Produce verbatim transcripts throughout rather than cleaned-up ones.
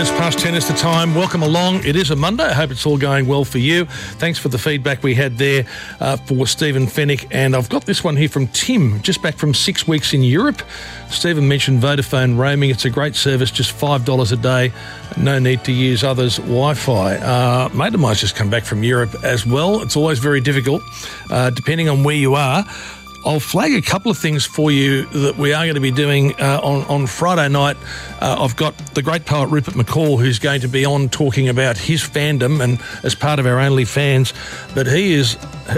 minutes past ten is the time. Welcome along. It is a Monday. I hope it's all going well for you. Thanks for the feedback we had there uh, for Stephen Fennick. And I've got this one here from Tim, just back from six weeks in Europe. Stephen mentioned Vodafone roaming. It's a great service, just five dollars a day. No need to use others' Wi-Fi. Uh, mate of mine's just come back from Europe as well. It's always very difficult, uh, depending on where you are. I'll flag a couple of things for you that we are going to be doing uh, on, on Friday night. Uh, I've got the great poet Rupert McCall, who's going to be on talking about his fandom and as part of our OnlyFans. But he is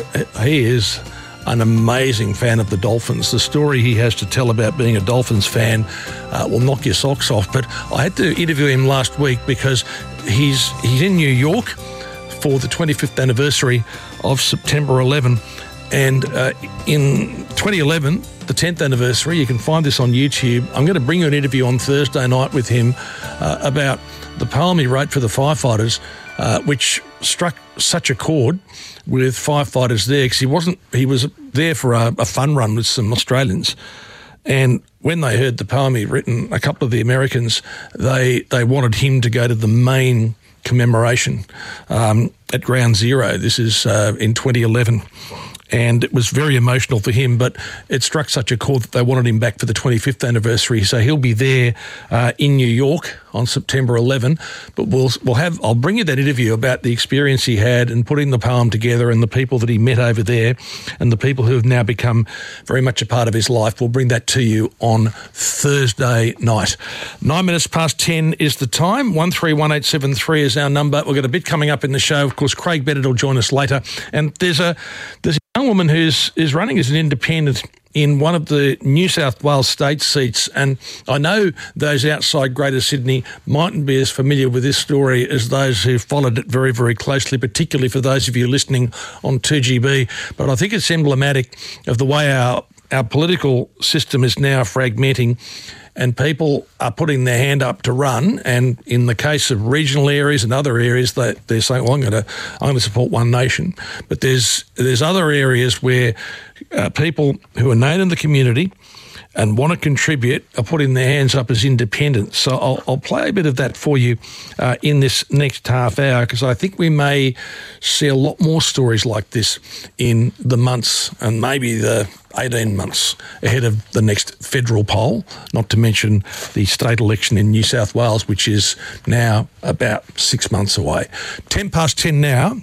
he is an amazing fan of the Dolphins. The story he has to tell about being a Dolphins fan uh, will knock your socks off. But I had to interview him last week because he's he's in New York for the twenty-fifth anniversary of September eleventh. And uh, in twenty eleven, the tenth anniversary, you can find this on YouTube. I'm going to bring you an interview on Thursday night with him uh, about the poem he wrote for the firefighters, uh, which struck such a chord with firefighters there because he wasn't. He was there for a, a fun run with some Australians, and when they heard the poem he'd written, a couple of the Americans, they they wanted him to go to the main commemoration um, at Ground Zero. This is uh, in twenty eleven. And it was very emotional for him, but it struck such a chord that they wanted him back for the twenty-fifth anniversary. So he'll be there uh, in New York on September eleventh. But we'll we'll have I'll bring you that interview about the experience he had and putting the poem together and the people that he met over there and the people who have now become very much a part of his life. We'll bring that to you on Thursday night. Nine minutes past ten is the time. One three one eight seven three is our number. We've got a bit coming up in the show. Of course, Craig Bennett will join us later. And there's a there's a young woman who's is running as an independent in one of the New South Wales state seats, and I know those outside Greater Sydney mightn't be as familiar with this story as those who followed it very, very closely, particularly for those of you listening on two G B, but I think it's emblematic of the way our, our political system is now fragmenting, and people are putting their hand up to run. And in the case of regional areas and other areas, they, they're saying, well, I'm going to I'm going to support One Nation. But there's there's other areas where uh, people who are known in the community and want to contribute are putting their hands up as independents. So I'll, I'll play a bit of that for you uh, in this next half hour, because I think we may see a lot more stories like this in the months and maybe the eighteen months ahead of the next federal poll, not to mention the state election in New South Wales, which is now about six months away. Ten past ten now.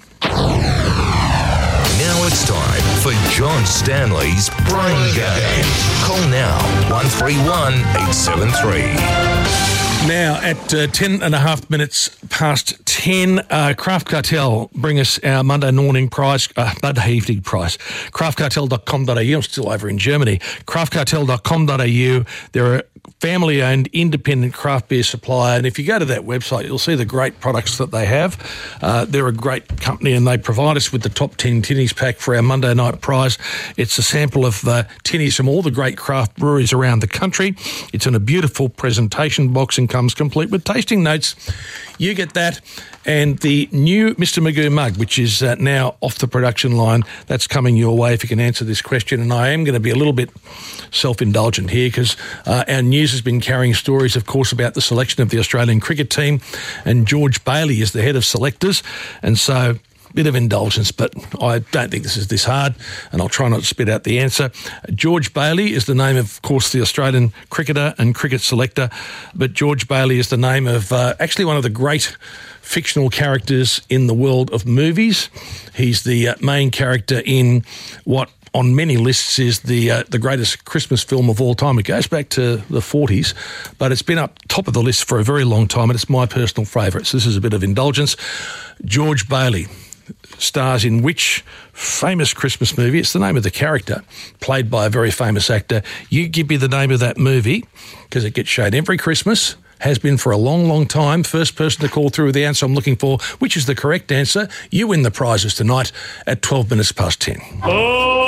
Now it's time for John Stanley's Brain Game. Call now, one three one eight seven three. Now, at uh, ten and a half minutes past ten, uh, Craft Cartel bring us our Monday morning prize, uh, Monday evening prize, craft cartel dot com dot a u. I'm still over in Germany. craft cartel dot com dot a u. They're a family-owned independent craft beer supplier, and if you go to that website, you'll see the great products that they have. Uh, they're a great company, and they provide us with the top ten tinnies pack for our Monday night prize. It's a sample of uh, tinnies from all the great craft breweries around the country. It's in a beautiful presentation box and comes complete with tasting notes. You get that, and the new Mister Magoo mug, which is uh, now off the production line, that's coming your way if you can answer this question. And I am going to be a little bit self-indulgent here because uh, our news has been carrying stories, of course, about the selection of the Australian cricket team, and George Bailey is the head of selectors, and so bit of indulgence, but I don't think this is this hard, and I'll try not to spit out the answer. George Bailey is the name of, of course, the Australian cricketer and cricket selector, but George Bailey is the name of uh, actually one of the great fictional characters in the world of movies. He's the uh, main character in what on many lists is the uh, the greatest Christmas film of all time. It goes back to the forties, but it's been up top of the list for a very long time, and it's my personal favourite. So this is a bit of indulgence. George Bailey stars in which famous Christmas movie? It's the name of the character, played by a very famous actor. You give me the name of that movie, because it gets shown every Christmas, has been for a long, long time. First person to call through with the answer I'm looking for, which is the correct answer, you win the prizes tonight at twelve minutes past ten. Oh!